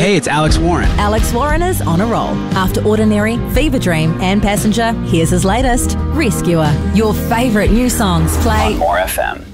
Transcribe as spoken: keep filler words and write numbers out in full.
Hey, it's Alex Warren. Alex Warren is on a roll. After Ordinary, Fever Dream and Passenger, here's his latest, Rescuer. Your favourite new songs play on More F M.